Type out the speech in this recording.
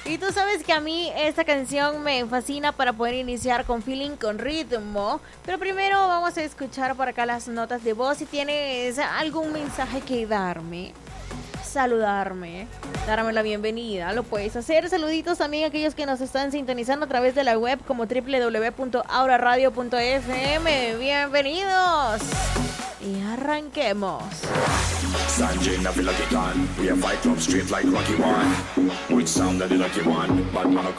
Y tú sabes que a mí esta canción me fascina para poder iniciar con feeling, con ritmo. Pero primero vamos a escuchar por acá las notas de voz. Si tienes algún mensaje que darme, saludarme, darme la bienvenida, lo puedes hacer. Saluditos también a aquellos que nos están sintonizando a través de la web como www.auraradio.fm. Bienvenidos y arranquemos. Sanjay na feel like it can. We a fight club straight like Rocky One. Which sound that the lucky one? Bad man